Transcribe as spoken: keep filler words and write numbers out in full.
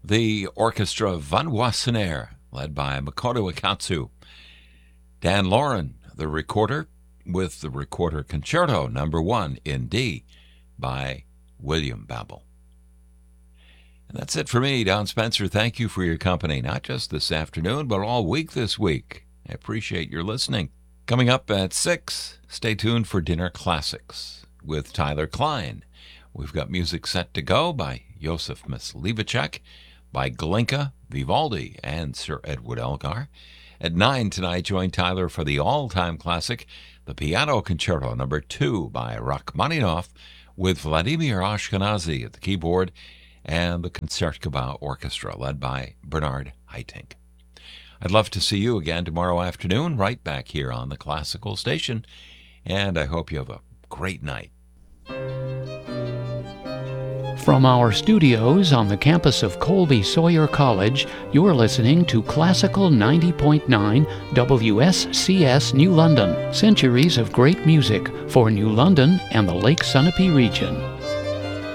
the orchestra Van Wassenaar, led by Makoto Akatsu. Dan Lauren, the recorder, with the Recorder Concerto number one in D by William Babel. And that's it for me, Don Spencer. Thank you for your company, not just this afternoon, but all week this week. I appreciate your listening. Coming up at six, stay tuned for Dinner Classics with Tyler Klein. We've got music set to go by Josef Myslivacek, by Glinka, Vivaldi, and Sir Edward Elgar. At nine tonight, join Tyler for the all-time classic, the Piano Concerto number two by Rachmaninoff, with Vladimir Ashkenazy at the keyboard and the Concertgebouw Orchestra, led by Bernard Haitink. I'd love to see you again tomorrow afternoon, right back here on the Classical Station, and I hope you have a great night. From our studios on the campus of Colby Sawyer College, you're listening to Classical ninety point nine W S C S New London, centuries of great music for New London and the Lake Sunapee region.